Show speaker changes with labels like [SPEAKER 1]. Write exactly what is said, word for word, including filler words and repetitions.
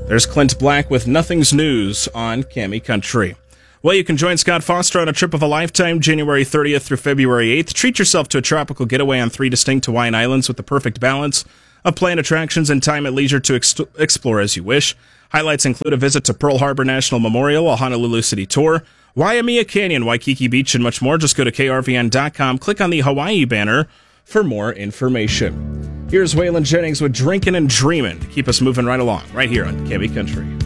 [SPEAKER 1] There's Clint Black with Nothing's News on Cami Country. Well, you can join Scott Foster on a trip of a lifetime, January thirtieth through February eighth. Treat yourself to a tropical getaway on three distinct Hawaiian islands with the perfect balance of planned attractions and time at leisure to ex- explore as you wish. Highlights include a visit to Pearl Harbor National Memorial, a Honolulu City tour, Waimea Canyon, Waikiki Beach, and much more. Just go to K R V N dot com, click on the Hawaii banner for more information. Here's Waylon Jennings with Drinkin' and Dreamin' to keep us moving right along, right here on Cami Country.